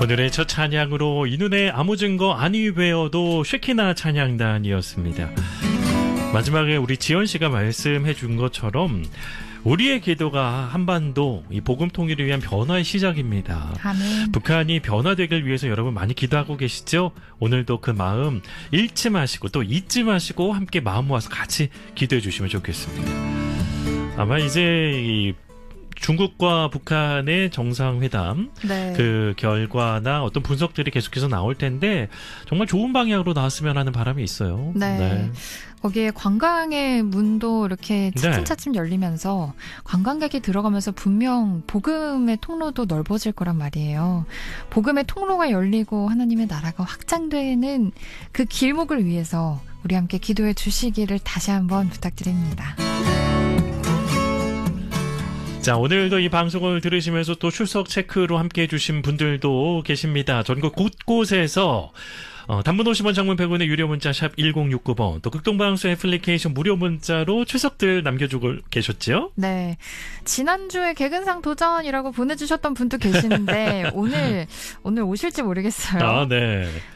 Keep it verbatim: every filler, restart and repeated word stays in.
오늘의 첫 찬양으로 이 눈에 아무 증거 아니 외어도 쉐키나 찬양단이었습니다. 마지막에 우리 지연 씨가 말씀해 준 것처럼 우리의 기도가 한반도 이 복음 통일을 위한 변화의 시작입니다. 아멘. 북한이 변화되길 위해서 여러분 많이 기도하고 계시죠? 오늘도 그 마음 잃지 마시고 또 잊지 마시고 함께 마음 모아서 같이 기도해 주시면 좋겠습니다. 아마 이제 이 중국과 북한의 정상회담 네. 그 결과나 어떤 분석들이 계속해서 나올 텐데 정말 좋은 방향으로 나왔으면 하는 바람이 있어요. 네. 네. 거기에 관광의 문도 이렇게 차츰차츰 열리면서 관광객이 들어가면서 분명 복음의 통로도 넓어질 거란 말이에요. 복음의 통로가 열리고 하나님의 나라가 확장되는 그 길목을 위해서 우리 함께 기도해 주시기를 다시 한번 부탁드립니다. 자, 오늘도 이 방송을 들으시면서 또 출석 체크로 함께 해주신 분들도 계십니다. 전국 곳곳에서 어, 단문 오십 원, 장문 백 원의 유료 문자 샵 일공육구 번, 또 극동방송 애플리케이션 무료 문자로 출석들 남겨주고 계셨죠? 네. 지난주에 개근상 도전이라고 보내주셨던 분도 계시는데 오늘 오늘 오실지 모르겠어요. 아, 네.